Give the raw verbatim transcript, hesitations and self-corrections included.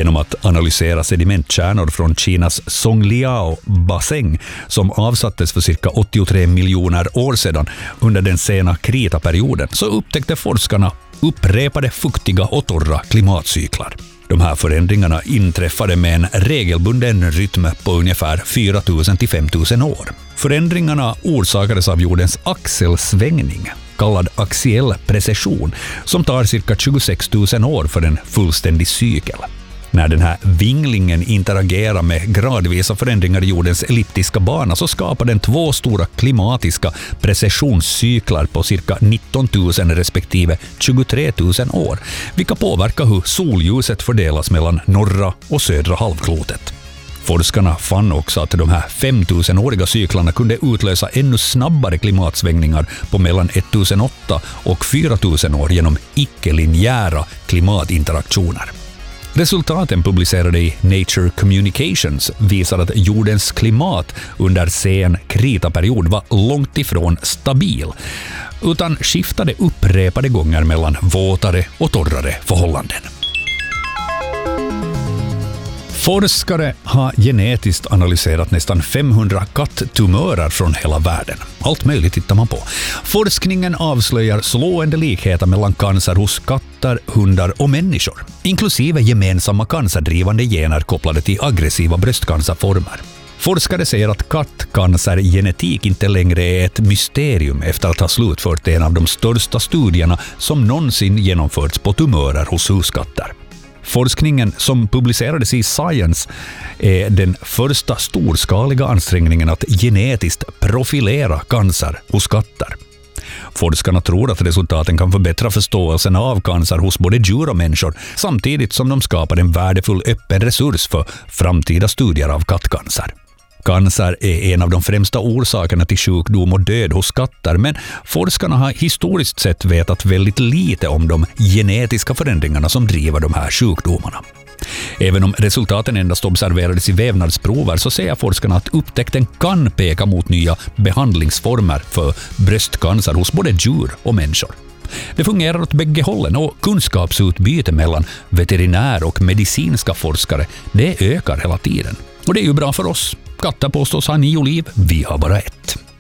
Genom att analysera sedimentkärnor från Kinas Songliao-bassäng som avsattes för cirka åttiotre miljoner år sedan under den sena kritaperioden så upptäckte forskarna upprepade fuktiga och torra klimatcyklar. De här förändringarna inträffade med en regelbunden rytm på ungefär fyra tusen till fem tusen år. Förändringarna orsakades av jordens axelsvängning, kallad axiell precession, som tar cirka tjugosex tusen år för en fullständig cykel. När den här vinglingen interagerar med gradvisa förändringar i jordens elliptiska bana så skapar den två stora klimatiska precessionscyklar på cirka nitton tusen respektive tjugotre tusen år, vilka påverkar hur solljuset fördelas mellan norra och södra halvklotet. Forskarna fann också att de här femtusenåriga cyklarna kunde utlösa ännu snabbare klimatsvängningar på mellan ettusenåtta och fyra tusen år genom icke-linjära klimatinteraktioner. Resultaten publicerade i Nature Communications visar att jordens klimat under sen kritaperiod var långt ifrån stabil, utan skiftade upprepade gånger mellan våtare och torrare förhållanden. Forskare har genetiskt analyserat nästan femhundra katttumörer från hela världen. Allt möjligt tittar man på. Forskningen avslöjar slående likheter mellan cancer hos katter, hundar och människor, inklusive gemensamma cancerdrivande gener kopplade till aggressiva bröstcancerformer. Forskare säger att kattcancergenetik inte längre är ett mysterium efter att ha slutfört en av de största studierna som någonsin genomförts på tumörer hos huskatter. Forskningen som publicerades i Science är den första storskaliga ansträngningen att genetiskt profilera cancer hos katter. Forskarna tror att resultaten kan förbättra förståelsen av cancer hos både djur och människor, samtidigt som de skapar en värdefull öppen resurs för framtida studier av kattcancer. Cancer är en av de främsta orsakerna till sjukdom och död hos katter, men forskarna har historiskt sett vetat väldigt lite om de genetiska förändringarna som driver de här sjukdomarna. Även om resultaten endast observerades i vävnadsprover så säger forskarna att upptäckten kan peka mot nya behandlingsformer för bröstcancer hos både djur och människor. Det fungerar åt bägge hållen och kunskapsutbyte mellan veterinär och medicinska forskare det ökar hela tiden. Och det är ju bra för oss. Katter påstås ha nio liv, vi har bara ett.